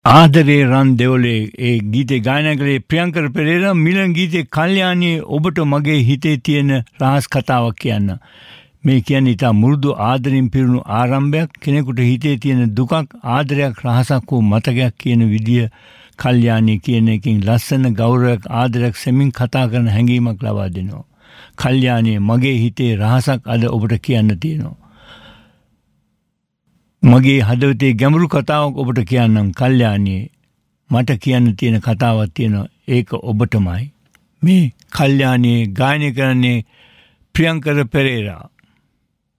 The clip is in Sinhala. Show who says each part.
Speaker 1: ආදරේ රන් දෙවලේ ඒ ගීතේ ගායනා කළේ ප්‍රියංකර පෙරේරා. මිලන් ගීතේ කල්යාණී ඔබට මගේ හිතේ තියෙන රහස් කතාවක් කියන්න. මේ කියන්නේ ඉතා මුරුදු ආදරෙන් පිරුණු ආරම්භයක්. කෙනෙකුට හිතේ තියෙන දුකක් ආදරයක් රහසක් වූ මතකයක් කියන විදිය කල්යාණී කියන එකකින් ලස්සන ගෞරවයක් ආදරයක් සෙමින් කතා කරන හැඟීමක් ලබා දෙනවා. කල්යාණී මගේ හිතේ රහසක් අද ඔබට කියන්න තියෙනවා. මගේ හදවතේ ගැඹුරු කතාවක් ඔබට කියන්නම් කල්යාණී. මට කියන්න තියෙන කතාවක් තියෙනවා. ඒක ඔබටමයි. මේ කල්යාණී ගායනා කරන්නේ ප්‍රියංකර පෙරේරා.